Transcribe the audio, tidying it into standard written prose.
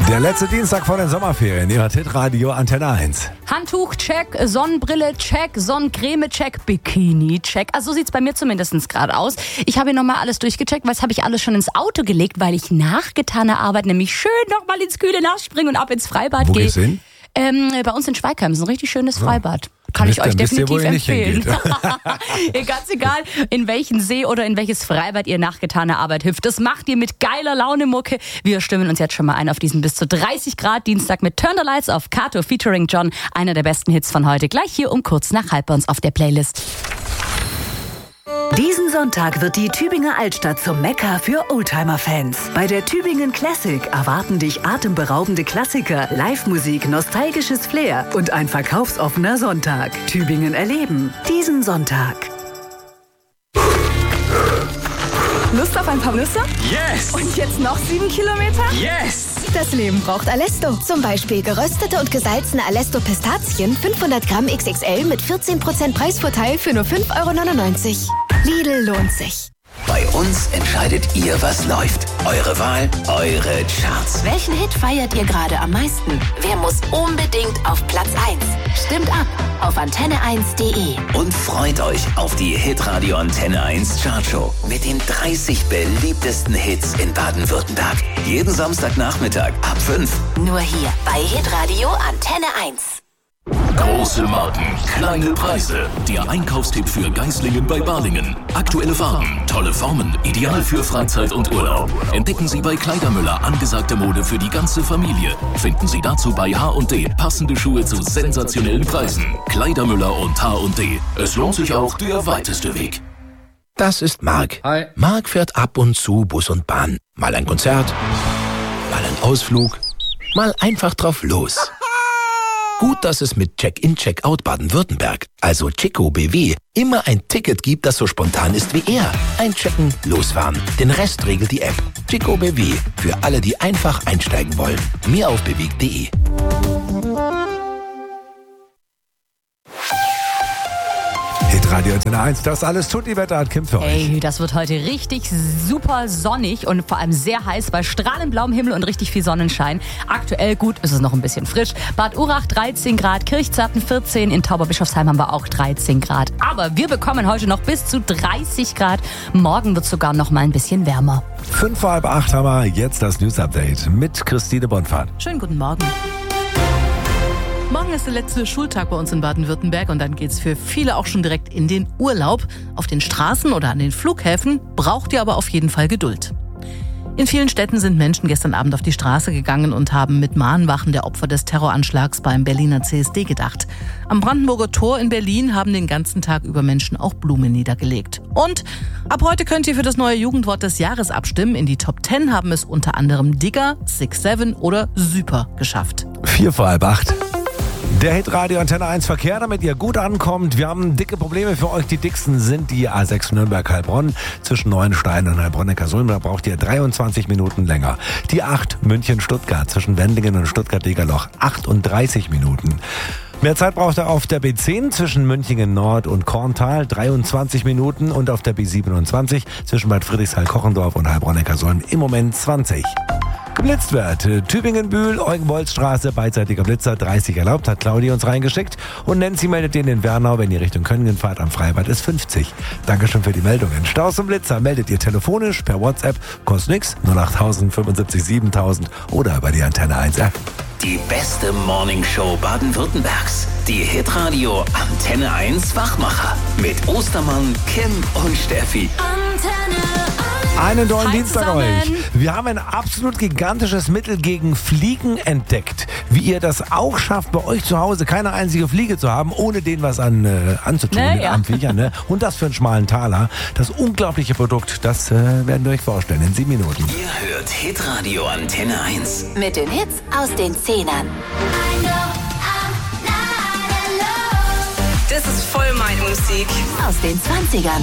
Der letzte Dienstag vor den Sommerferien. Ihr hört Hitradio Antenne 1. Handtuch, check. Sonnenbrille, check. Sonnencreme, check. Bikini, check. Also so sieht's bei mir zumindest gerade aus. Ich habe hier nochmal alles durchgecheckt, weil das habe ich alles schon ins Auto gelegt, weil ich nach getaner Arbeit nämlich schön nochmal ins kühle Nass springe und ab ins Freibad gehe. Wo gehst du hin? Bei uns in Schweigheim ist ein richtig schönes Freibad. Kann ich euch definitiv empfehlen. Ganz egal, in welchen See oder in welches Freibad ihr nach getaner Arbeit hüpft. Das macht ihr mit geiler Laune-Mucke. Wir stimmen uns jetzt schon mal ein auf diesen bis zu 30 Grad Dienstag mit Turn the Lights auf Kato featuring John. Einer der besten Hits von heute. Gleich hier um kurz nach halb bei uns auf der Playlist. Diesen Sonntag wird die Tübinger Altstadt zum Mekka für Oldtimer-Fans. Bei der Tübingen Classic erwarten dich atemberaubende Klassiker, Live-Musik, nostalgisches Flair und ein verkaufsoffener Sonntag. Tübingen erleben. Diesen Sonntag. Lust auf ein paar Nüsse? Yes! Und jetzt noch 7 Kilometer? Yes! Das Leben braucht Alesto. Zum Beispiel geröstete und gesalzene Alesto-Pistazien 500 Gramm XXL mit 14% Preisvorteil für nur 5,99 €. Lidl lohnt sich. Bei uns entscheidet ihr, was läuft. Eure Wahl, eure Charts. Welchen Hit feiert ihr gerade am meisten? Wer muss unbedingt auf Platz 1? Stimmt ab auf antenne1.de. Und freut euch auf die Hitradio Antenne 1 Chartshow mit den 30 beliebtesten Hits in Baden-Württemberg. Jeden Samstagnachmittag ab 5. Nur hier bei Hitradio Antenne 1. Große Marken, kleine Preise. Der Einkaufstipp für Geislingen bei Balingen. Aktuelle Farben, tolle Formen, ideal für Freizeit und Urlaub. Entdecken Sie bei Kleidermüller angesagte Mode für die ganze Familie. Finden Sie dazu bei H&D passende Schuhe zu sensationellen Preisen. Kleidermüller und H&D. Es lohnt sich auch der weiteste Weg. Das ist Marc. Hi. Marc fährt ab und zu Bus und Bahn. Mal ein Konzert, mal ein Ausflug, mal einfach drauf los. Gut, dass es mit Check-in, Check-out Baden-Württemberg, also Chico BW, immer ein Ticket gibt, das so spontan ist wie er. Einchecken, losfahren. Den Rest regelt die App. Chico BW, für alle, die einfach einsteigen wollen. Mehr auf bewegt.de. Hitradio Antenne 1, das alles tut die Wetterart Kim für euch. Ey, das wird heute richtig super sonnig und vor allem sehr heiß bei strahlend blauem Himmel und richtig viel Sonnenschein. Aktuell gut, ist es noch ein bisschen frisch. Bad Urach 13 Grad, Kirchzarten 14, in Tauberbischofsheim haben wir auch 13 Grad. Aber wir bekommen heute noch bis zu 30 Grad. Morgen wird es sogar noch mal ein bisschen wärmer. 7:45 haben wir jetzt das News Update mit Christine Bonfahrt. Schönen guten Morgen. Morgen ist der letzte Schultag bei uns in Baden-Württemberg und dann geht's für viele auch schon direkt in den Urlaub. Auf den Straßen oder an den Flughäfen braucht ihr aber auf jeden Fall Geduld. In vielen Städten sind Menschen gestern Abend auf die Straße gegangen und haben mit Mahnwachen der Opfer des Terroranschlags beim Berliner CSD gedacht. Am Brandenburger Tor in Berlin haben den ganzen Tag über Menschen auch Blumen niedergelegt. Und ab heute könnt ihr für das neue Jugendwort des Jahres abstimmen. In die Top 10 haben es unter anderem Digger, 6-7 oder Super geschafft. 7:45. Der Hitradio Antenne 1 Verkehr, damit ihr gut ankommt. Wir haben dicke Probleme für euch. Die dicksten sind die A6 Nürnberg-Heilbronn zwischen Neuenstein und Heilbronn-Neckarsulm. Da braucht ihr 23 Minuten länger. Die 8 München-Stuttgart zwischen Wendlingen und Stuttgart-Degerloch 38 Minuten. Mehr Zeit braucht ihr auf der B10 zwischen Münchingen Nord und Korntal 23 Minuten und auf der B27 zwischen Bad Friedrichshain-Kochendorf und Heilbronn-Neckarsulm im Moment 20. Geblitzt wird. Tübingen-Bühl, Eugenwoldstraße, beidseitiger Blitzer, 30 erlaubt, hat Claudia uns reingeschickt. Und Nancy meldet den in Wernau, wenn ihr Richtung Könningen fahrt, am Freibad ist 50. Dankeschön für die Meldungen. Staus und Blitzer meldet ihr telefonisch, per WhatsApp, kostet nix, 08000 75 7000 oder über die Antenne 1 App. Die beste Morningshow Baden-Württembergs. Die Hitradio Antenne 1 Wachmacher. Mit Ostermann, Kim und Steffi. Antenne 1. Einen tollen Hi Dienstag zusammen. euch. Wir haben ein absolut gigantisches Mittel gegen Fliegen entdeckt. Wie ihr das auch schafft, bei euch zu Hause keine einzige Fliege zu haben, ohne denen was anzutun Ne, mit ja. Armviechern. Ne? Und das für einen schmalen Taler. Das unglaubliche Produkt, das werden wir euch vorstellen in 7 Minuten. Ihr hört Hitradio Antenne 1. Mit den Hits aus den 10ern. Das ist voll meine Musik. Aus den 20ern.